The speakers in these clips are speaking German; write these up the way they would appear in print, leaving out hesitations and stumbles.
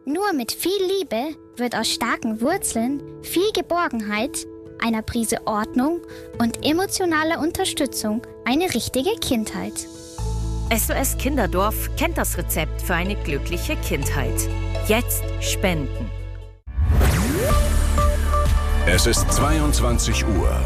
Nur mit viel Liebe wird aus starken Wurzeln, viel Geborgenheit, einer Prise Ordnung und emotionaler Unterstützung eine richtige Kindheit. SOS Kinderdorf kennt das Rezept für eine glückliche Kindheit. Jetzt spenden. Es ist 22 Uhr.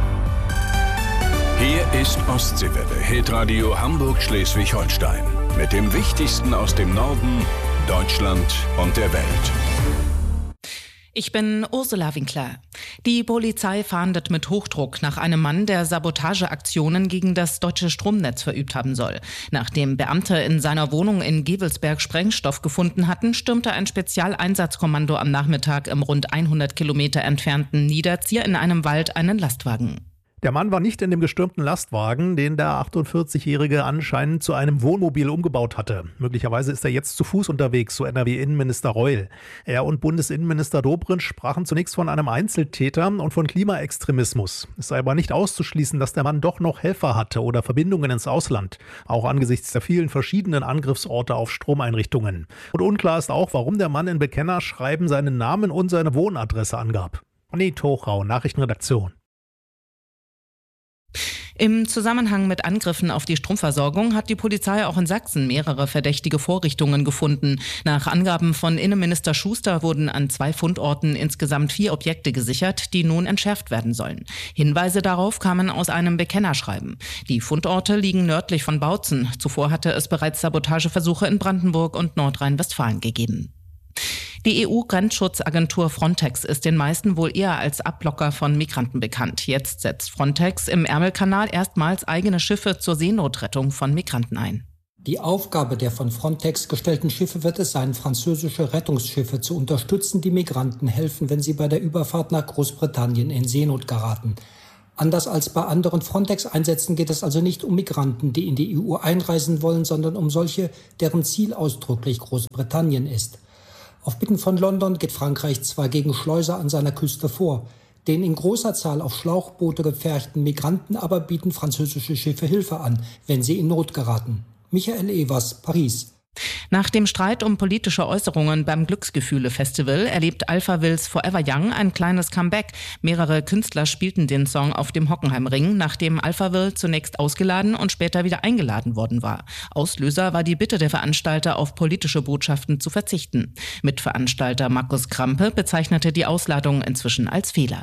Hier ist Ostseewelle, Hitradio Hamburg-Schleswig-Holstein. Mit dem Wichtigsten aus dem Norden, Deutschland und der Welt. Ich bin Ursula Winkler. Die Polizei fahndet mit Hochdruck nach einem Mann, der Sabotageaktionen gegen das deutsche Stromnetz verübt haben soll. Nachdem Beamte in seiner Wohnung in Gevelsberg Sprengstoff gefunden hatten, stürmte ein Spezialeinsatzkommando am Nachmittag im rund 100 Kilometer entfernten Niederzier in einem Wald einen Lastwagen. Der Mann war nicht in dem gestürmten Lastwagen, den der 48-Jährige anscheinend zu einem Wohnmobil umgebaut hatte. Möglicherweise ist er jetzt zu Fuß unterwegs, so NRW-Innenminister Reul. Er und Bundesinnenminister Dobrindt sprachen zunächst von einem Einzeltäter und von Klimaextremismus. Es sei aber nicht auszuschließen, dass der Mann doch noch Helfer hatte oder Verbindungen ins Ausland, auch angesichts der vielen verschiedenen Angriffsorte auf Stromeinrichtungen. Und unklar ist auch, warum der Mann in Bekennerschreiben seinen Namen und seine Wohnadresse angab. Anit Hochrau, Nachrichtenredaktion. Im Zusammenhang mit Angriffen auf die Stromversorgung hat die Polizei auch in Sachsen mehrere verdächtige Vorrichtungen gefunden. Nach Angaben von Innenminister Schuster wurden an 2 Fundorten insgesamt 4 Objekte gesichert, die nun entschärft werden sollen. Hinweise darauf kamen aus einem Bekennerschreiben. Die Fundorte liegen nördlich von Bautzen. Zuvor hatte es bereits Sabotageversuche in Brandenburg und Nordrhein-Westfalen gegeben. Die EU-Grenzschutzagentur Frontex ist den meisten wohl eher als Abblocker von Migranten bekannt. Jetzt setzt Frontex im Ärmelkanal erstmals eigene Schiffe zur Seenotrettung von Migranten ein. Die Aufgabe der von Frontex gestellten Schiffe wird es sein, französische Rettungsschiffe zu unterstützen, die Migranten helfen, wenn sie bei der Überfahrt nach Großbritannien in Seenot geraten. Anders als bei anderen Frontex-Einsätzen geht es also nicht um Migranten, die in die EU einreisen wollen, sondern um solche, deren Ziel ausdrücklich Großbritannien ist. Auf Bitten von London geht Frankreich zwar gegen Schleuser an seiner Küste vor. Den in großer Zahl auf Schlauchboote gepferchten Migranten aber bieten französische Schiffe Hilfe an, wenn sie in Not geraten. Michael Evers, Paris. Nach dem Streit um politische Äußerungen beim Glücksgefühle-Festival erlebt Alphavills Forever Young ein kleines Comeback. Mehrere Künstler spielten den Song auf dem Hockenheimring, nachdem Alphaville zunächst ausgeladen und später wieder eingeladen worden war. Auslöser war die Bitte der Veranstalter, auf politische Botschaften zu verzichten. Mitveranstalter Markus Krampe bezeichnete die Ausladung inzwischen als Fehler.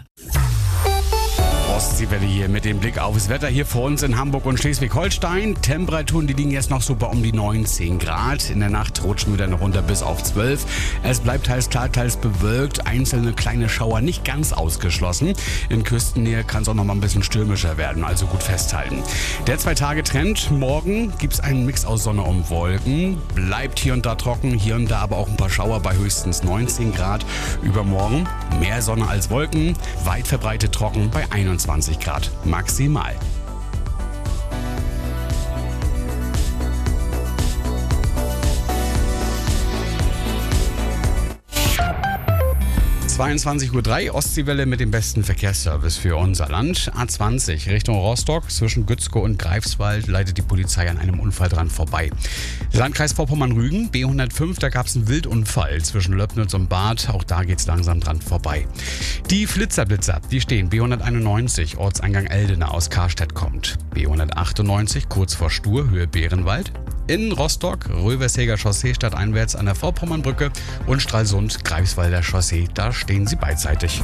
Ostseewelle hier mit dem Blick aufs Wetter hier vor uns in Hamburg und Schleswig-Holstein. Temperaturen, die liegen jetzt noch so bei um die 19 Grad. In der Nacht rutschen wir dann runter bis auf 12. Es bleibt teils klar, teils bewölkt. Einzelne kleine Schauer nicht ganz ausgeschlossen. In Küstennähe kann es auch noch mal ein bisschen stürmischer werden, also gut festhalten. Der 2-Tage-Trend. Morgen gibt es einen Mix aus Sonne und Wolken. Bleibt hier und da trocken, hier und da aber auch ein paar Schauer bei höchstens 19 Grad. Übermorgen mehr Sonne als Wolken, weit verbreitet trocken bei 21 Grad maximal. (22:03 Uhr), Ostseewelle mit dem besten Verkehrsservice für unser Land. A20 Richtung Rostock zwischen Gützkow und Greifswald leitet die Polizei an einem Unfall dran vorbei. Landkreis Vorpommern-Rügen, B105, da gab es einen Wildunfall zwischen Löbnitz und Bad. Auch da geht es langsam dran vorbei. Die Flitzer, die stehen B191, Ortseingang Eldena aus Karstedt kommt. B198 kurz vor Stur, Höhe Bärenwald. In Rostock, Röversheger Chaussee stadteinwärts an der Vorpommernbrücke und Stralsund, Greifswalder Chaussee, da stehen sie beidseitig.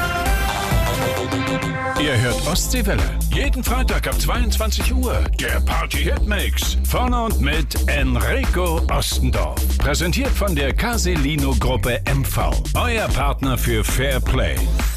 Ihr hört Ostseewelle. Jeden Freitag ab 22 Uhr. Der Party-Hitmix. Vorne und mit Enrico Ostendorf. Präsentiert von der Caselino Gruppe MV. Euer Partner für Fair Play.